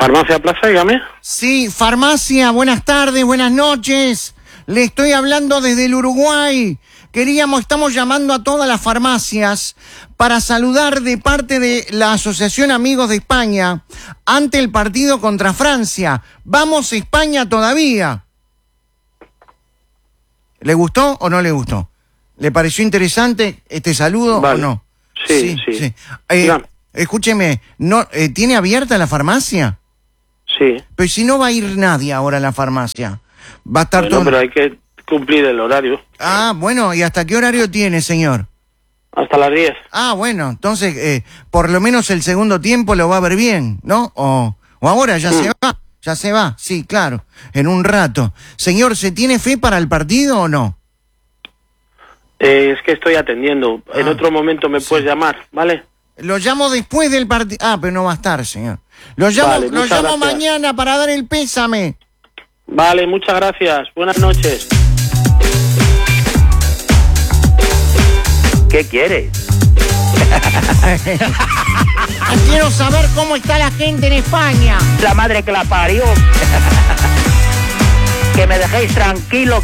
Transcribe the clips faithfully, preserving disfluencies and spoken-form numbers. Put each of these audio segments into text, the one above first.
Farmacia Plaza, dígame. Sí, farmacia, buenas tardes, buenas noches. Le estoy hablando desde el Uruguay. Queríamos, estamos llamando a todas las farmacias para saludar de parte de la Asociación Amigos de España ante el partido contra Francia. Vamos España todavía. ¿Le gustó o no le gustó? ¿Le pareció interesante este saludo vale. o no? Sí, sí. sí. sí. Eh, escúcheme, ¿no, eh, ¿tiene abierta la farmacia? Sí. Pero si no va a ir nadie ahora a la farmacia. Va a estar bueno, todo... pero hay que cumplir el horario. Ah, bueno, ¿y hasta qué horario tiene, señor? Hasta las diez. Ah, bueno, entonces, eh, por lo menos el segundo tiempo lo va a ver bien, ¿no? O, o ahora ya mm. se va, ya se va, sí, claro, en un rato. Señor, ¿se tiene fe para el partido o no? Eh, es que estoy atendiendo. Ah, en otro momento me sí. puedes llamar, ¿vale? Lo llamo después del partido. Ah, pero no va a estar, señor. Lo llamo, vale, lo llamo mañana para dar el pésame. Vale, muchas gracias. Buenas noches. ¿Qué quieres? Quiero saber cómo está la gente en España. La madre que la parió. Que me dejéis tranquilo.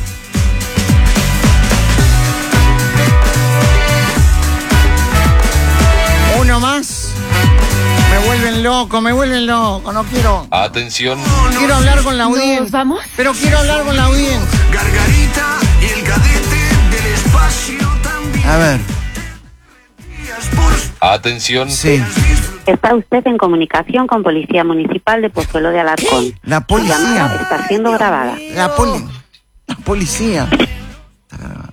Uno más. Me vuelven loco, me vuelven loco, no quiero... Atención. Quiero hablar con la audiencia. ¿Vamos? Pero quiero hablar con la audiencia. Gargarita y el cadete del espacio también. A ver. Atención. Sí. Está usted en comunicación con Policía Municipal de Pozuelo de Alarcón. La policía. Su llamada está siendo grabada. La, poli... la policía. Está grabada.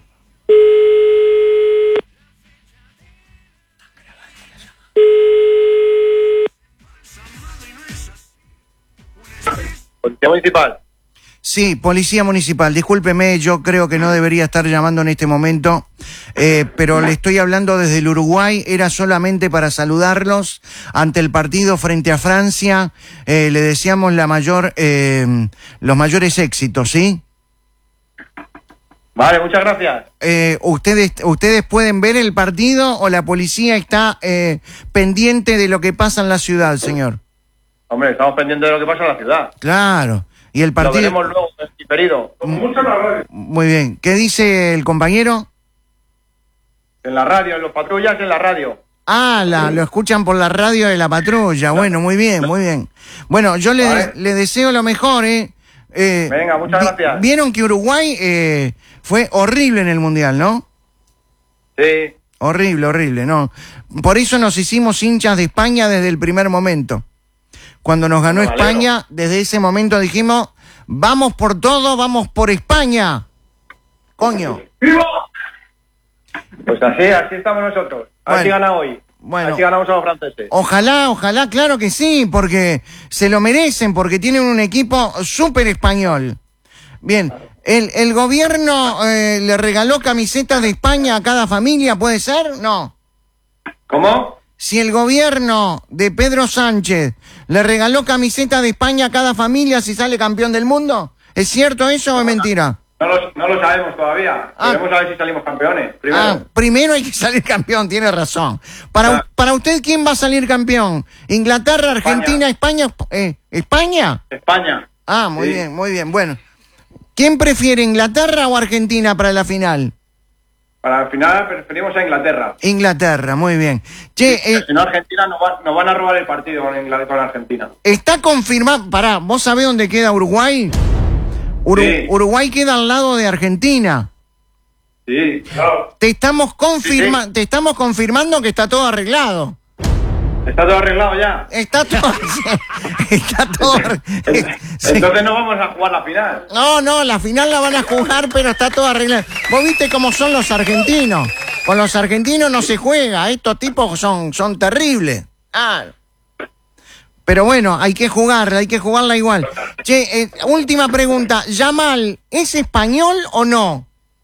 ¿Policía municipal? Sí, policía municipal. Discúlpeme, yo creo que no debería estar llamando en este momento, eh, pero le estoy hablando desde el Uruguay. Era solamente para saludarlos ante el partido frente a Francia. Eh, le deseamos la mayor, eh, los mayores éxitos, ¿sí? Vale, muchas gracias. Eh, ¿ustedes, ¿Ustedes pueden ver el partido o la policía está eh, pendiente de lo que pasa en la ciudad, señor? Hombre, estamos pendientes de lo que pasa en la ciudad. Claro. Y el partido... Lo veremos luego, es diferido. Mucho en la radio. Muy bien. ¿Qué dice el compañero? En la radio, en los patrullas, en la radio. Ah, la, lo escuchan por la radio de la patrulla. Bueno, muy bien, muy bien. Bueno, yo le, vale. le deseo lo mejor, ¿eh? eh Venga, muchas vi, gracias. Vieron que Uruguay eh, fue horrible en el Mundial, ¿no? Sí. Horrible, horrible, ¿no? Por eso nos hicimos hinchas de España desde el primer momento. Cuando nos ganó no, España, desde ese momento dijimos, vamos por todo, vamos por España. Coño. ¡Viva! Pues así, así estamos nosotros. Así bueno, gana hoy. Bueno, así ganamos a los franceses. Ojalá, ojalá, claro que sí, porque se lo merecen, porque tienen un equipo súper español. Bien, el, el gobierno eh, le regaló camisetas de España a cada familia, ¿puede ser? No. ¿Cómo? Si el gobierno de Pedro Sánchez le regaló camiseta de España a cada familia si sale campeón del mundo, ¿es cierto eso o es mentira? No lo, no lo sabemos todavía. Ah. Queremos saber si salimos campeones. Primero. Ah, primero hay que salir campeón, tiene razón. Para, ah. para usted, ¿quién va a salir campeón? ¿Inglaterra, Argentina, España? España? Eh, ¿España? España. Ah, muy sí. bien, muy bien. Bueno, ¿quién prefiere, Inglaterra o Argentina para la final? Para la final preferimos a Inglaterra. Inglaterra, muy bien. Che, sí, eh, si no, Argentina nos, va, nos van a robar el partido con, Inglaterra, con Argentina. Está confirmado. Pará, ¿vos sabés dónde queda Uruguay? Uru sí. Uruguay queda al lado de Argentina. Sí, claro. Te estamos, confirma sí, sí. te estamos confirmando que está todo arreglado. ¿Está todo arreglado ya? Está todo... está todo... Entonces no vamos a jugar la final. No, no, la final la van a jugar, pero está todo arreglado. Vos viste cómo son los argentinos. Con los argentinos no se juega. Estos tipos son, son terribles. Ah. Pero bueno, hay que jugarla, hay que jugarla igual. Che, eh, última pregunta. ¿Yamal es español o no?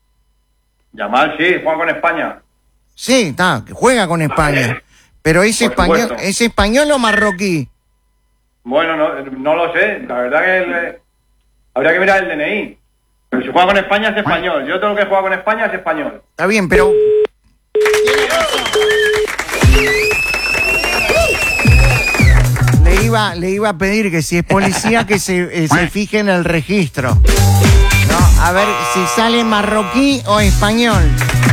Yamal sí, juega con España. Sí, está, juega con España. Pero ¿es español, ¿es español o marroquí? Bueno, no, no lo sé. La verdad que el, habría que mirar el D N I. Pero si juega con España es español. Yo todo lo que juega con España es español. Está bien, pero... Le iba iba, le iba a pedir que si es policía que se, eh, se fije en el registro. No, a ver si sale marroquí o español.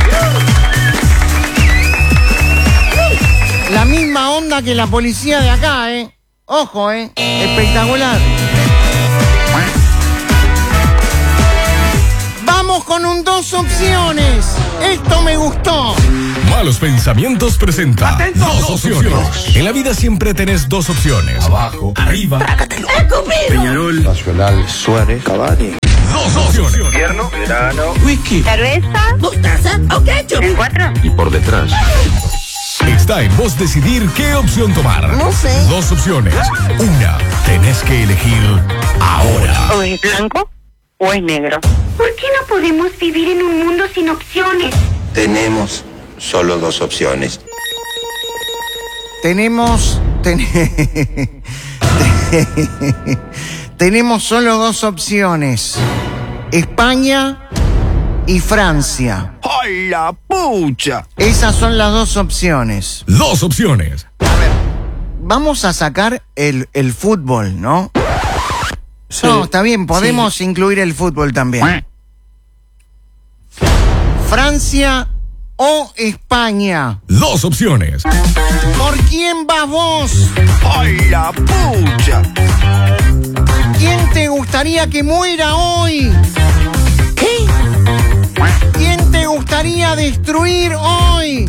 La misma onda que la policía de acá, ¿eh? Ojo, ¿eh? Espectacular. Vamos con un dos opciones. Esto me gustó. Malos Pensamientos presenta dos opciones. En la vida siempre tenés dos opciones. Abajo, arriba. Peñarol, Nacional, Suárez, Cavani. Dos opciones. Invierno, verano. Whisky. ¿Cerveza? ¿Mostaza o ketchup? ¿En cuatro? Y por detrás. Está en vos decidir qué opción tomar. No sé. Dos opciones. Una, tenés que elegir ahora. ¿O es blanco o es negro? ¿Por qué no podemos vivir en un mundo sin opciones? Tenemos solo dos opciones. Tenemos... ten- Tenemos solo dos opciones. España y Francia. ¡Ay, la pucha! Esas son las dos opciones. Dos opciones. Vamos a sacar el, el fútbol, ¿no? Sí. No, está bien, podemos incluir el fútbol también. Francia o España. Dos opciones. ¿Por quién vas vos? ¡Ay, la pucha! ¿Quién te gustaría que muera hoy? ¿Quién te gustaría destruir hoy?